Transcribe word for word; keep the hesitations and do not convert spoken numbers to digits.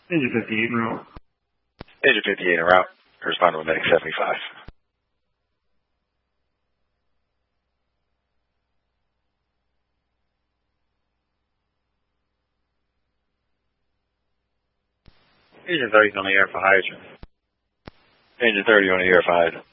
Engine fifty-eight en route. Engine fifty-eight en route. Respond to Medic seventy-five. Engine thirty is on the air for hydrant. Engine thirty on the air for hydrant.